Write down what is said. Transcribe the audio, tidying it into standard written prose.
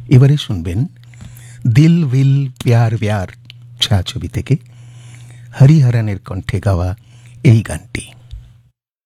এবারে শুনবেন দিল উইল প্যার প্যার ছায়াছবি থেকে হরিহরনের কণ্ঠে গাওয়া এই গানটি।